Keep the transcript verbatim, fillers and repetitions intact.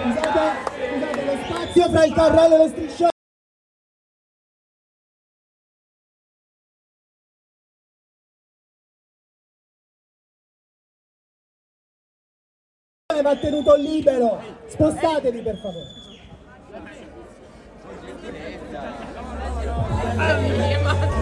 Scusate, scusate, lo spazio fra il carrello e lo striscione va tenuto libero. Spostatevi per favore.